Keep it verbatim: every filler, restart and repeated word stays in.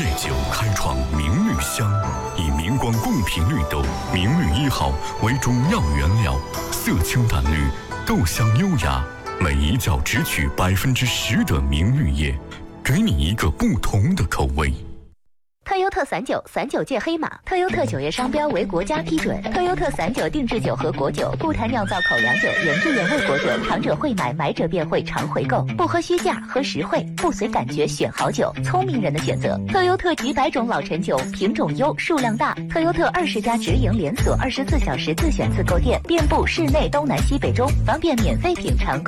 酒开创明绿香，以明光贡品绿豆明绿一号为主要原料，色清淡绿，豆香优雅，每一角只取百分之十的明绿叶，给你一个不同的口味。 特优特散酒，散酒界黑马。特优特酒业商标为国家批准。特优特散酒定制酒和果酒，不谈酿造口粮酒、原汁原味果酒，尝者会买，买者便会常回购。不喝虚价，喝实惠，不随感觉选好酒，聪明人的选择。特优特几百种老陈酒，品种优，数量大。特优特二十家直营连锁，二十四小时自选自购店，遍布市内东南西北中，方便免费品尝。